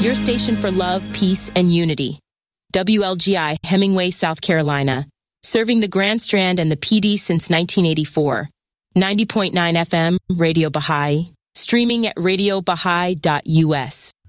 Your station for love, peace, and unity. WLGI, Hemingway, South Carolina. Serving the Grand Strand and the PD since 1984. 90.9 FM, Radio Baha'i. Streaming at radiobaha'i.us.